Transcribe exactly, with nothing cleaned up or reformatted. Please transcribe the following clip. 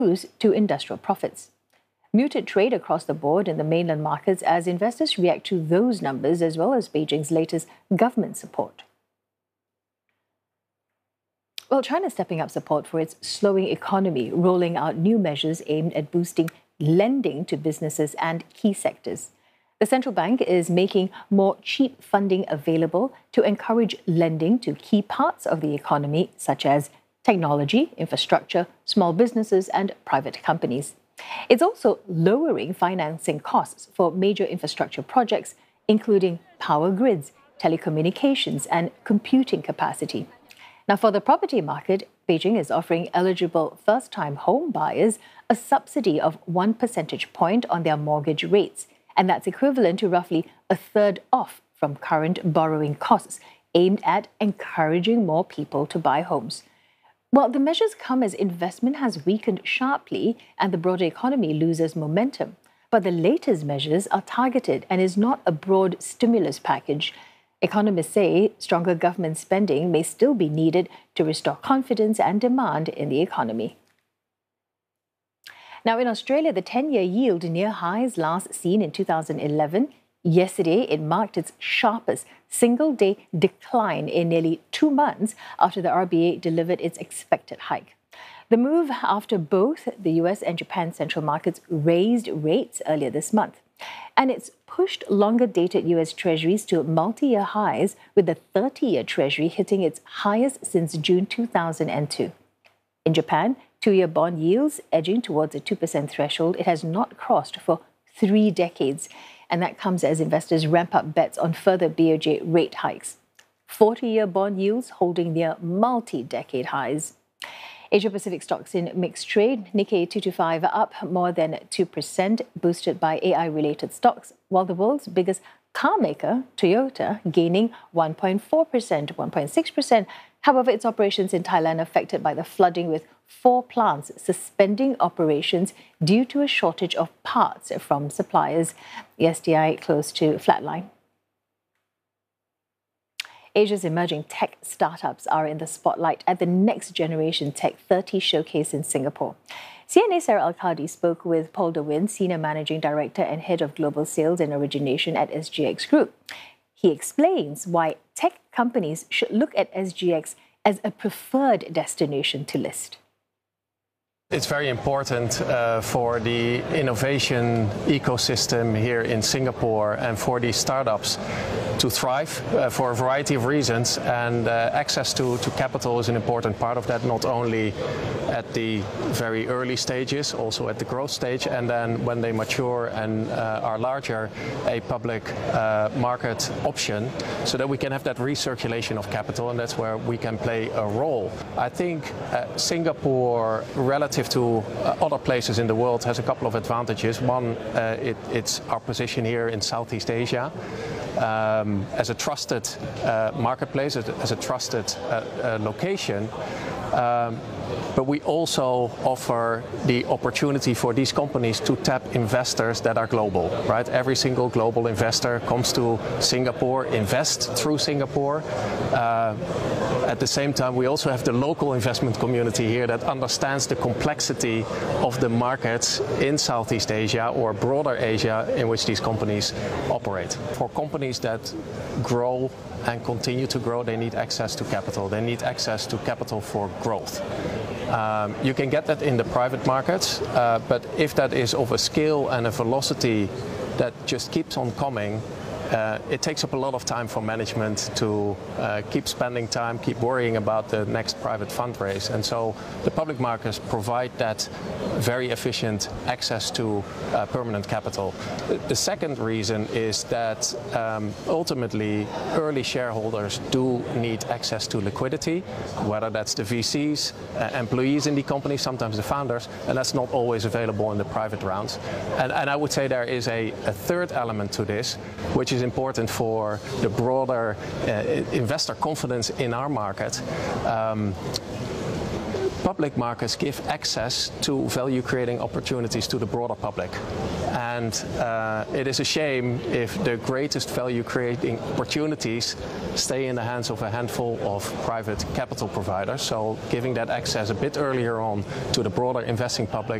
to industrial profits. Muted trade across the board in the mainland markets as investors react to those numbers as well as Beijing's latest government support. Well, China is stepping up support for its slowing economy, rolling out new measures aimed at boosting lending to businesses and key sectors. The central bank is making more cheap funding available to encourage lending to key parts of the economy, such as technology, infrastructure, small businesses, and private companies. It's also lowering financing costs for major infrastructure projects, including power grids, telecommunications, and computing capacity. Now, for the property market, Beijing is offering eligible first-time home buyers a subsidy of one percentage point on their mortgage rates, and that's equivalent to roughly a third off from current borrowing costs, aimed at encouraging more people to buy homes. Well, the measures come as investment has weakened sharply and the broader economy loses momentum. But the latest measures are targeted and is not a broad stimulus package. Economists say stronger government spending may still be needed to restore confidence and demand in the economy. Now, in Australia, the ten-year yield near highs last seen in two thousand eleven. Yesterday, it marked its sharpest single-day decline in nearly two months after the R B A delivered its expected hike. The move after both the U S and Japan central markets raised rates earlier this month. And it's pushed longer-dated U S Treasuries to multi-year highs, with the thirty-year Treasury hitting its highest since June two thousand two. In Japan, two-year bond yields edging towards a two percent threshold it has not crossed for three decades. And that comes as investors ramp up bets on further B O J rate hikes. forty-year bond yields holding near multi-decade highs. Asia-Pacific stocks in mixed trade. Nikkei two twenty-five up more than two percent, boosted by A I-related stocks, while the world's biggest car maker, Toyota, gaining one point four percent, one point six percent. However, its operations in Thailand affected by the flooding, with four plants suspending operations due to a shortage of parts from suppliers. The S D I close to flatline. Asia's emerging tech startups are in the spotlight at the Next Generation Tech thirty showcase in Singapore. C N A's Sarah Al-Qadi spoke with Paul DeWin, Senior Managing Director and Head of Global Sales and Origination at S G X Group. He explains why tech companies should look at S G X as a preferred destination to list. It's very important uh, for the innovation ecosystem here in Singapore and for these startups to thrive uh, for a variety of reasons, and uh, access to, to capital is an important part of that, not only at the very early stages, also at the growth stage, and then when they mature and uh, are larger, a public uh, market option, so that we can have that recirculation of capital, and that's where we can play a role. I think uh, Singapore, relative to uh, other places in the world, has a couple of advantages. One, uh, it, it's our position here in Southeast Asia um, as a trusted uh, marketplace, as a, as a trusted uh, uh, location. Um, But we also offer the opportunity for these companies to tap investors that are global, right? Every single global investor comes to Singapore, invests through Singapore. Uh, at the same time, we also have the local investment community here that understands the complexity of the markets in Southeast Asia or broader Asia in which these companies operate. For companies that grow and continue to grow, they need access to capital. They need access to capital for growth. Um, you can get that in the private markets, uh, but if that is of a scale and a velocity that just keeps on coming, uh, it takes up a lot of time for management to uh, keep spending time, keep worrying about the next private fundraise. And so the public markets provide that very efficient access to uh, permanent capital. The second reason is that um, ultimately early shareholders do need access to liquidity, whether that's the V Cs, uh, employees in the company, sometimes the founders, and that's not always available in the private rounds. And, and I would say there is a, a third element to this, which is important for the broader uh, investor confidence in our market. Um, public markets give access to value-creating opportunities to the broader public. And uh, it is a shame if the greatest value-creating opportunities stay in the hands of a handful of private capital providers. So giving that access a bit earlier on to the broader investing public